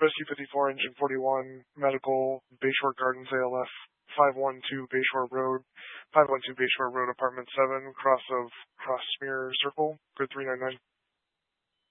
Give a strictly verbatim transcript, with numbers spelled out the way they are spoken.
Rescue fifty-four, Engine forty-one, Medical, Bayshore Gardens A L F, five one two Bayshore Road, five one two Bayshore Road, Apartment seven, cross of Cross Smear Circle, grid three nine nine.